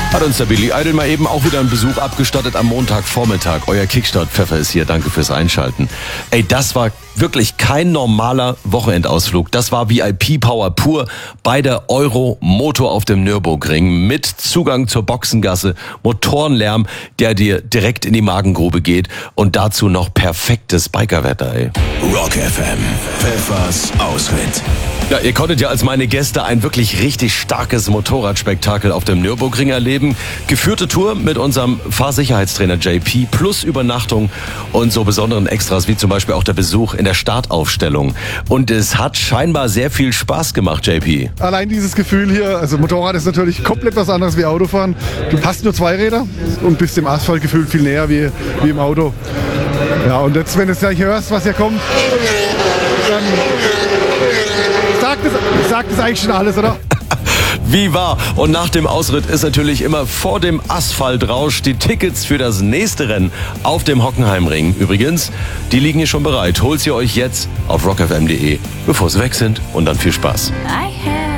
Hat uns der Billy Idol mal eben auch wieder einen Besuch abgestattet am Montagvormittag. Euer Kickstart-Pfeffer ist hier. Danke fürs Einschalten. Ey, das war wirklich kein normaler Wochenendausflug. Das war VIP-Power pur bei der Euro-Moto auf dem Nürburgring mit Zugang zur Boxengasse, Motorenlärm, der dir direkt in die Magengrube geht und dazu noch perfektes Bikerwetter, ey. Rock FM, Pfeffers Ausritt. Ja, ihr konntet ja als meine Gäste ein wirklich richtig starkes Motorradspektakel auf dem Nürburgring erleben. Geführte Tour mit unserem Fahrsicherheitstrainer JP plus Übernachtung und so besonderen Extras wie zum Beispiel auch der Besuch in der Startaufstellung. Und es hat scheinbar sehr viel Spaß gemacht, JP. Allein dieses Gefühl hier, also Motorrad ist natürlich komplett was anderes wie Autofahren. Du hast nur zwei Räder und bist dem Asphalt gefühlt viel näher wie im Auto. Ja, und jetzt, wenn du gleich hörst, was hier kommt, dann sagt es eigentlich schon alles, oder? Wie wahr. Und nach dem Ausritt ist natürlich immer vor dem Asphaltrausch die Tickets für das nächste Rennen auf dem Hockenheimring. Übrigens, die liegen hier schon bereit. Holt sie euch jetzt auf rockfm.de, bevor sie weg sind. Und dann viel Spaß.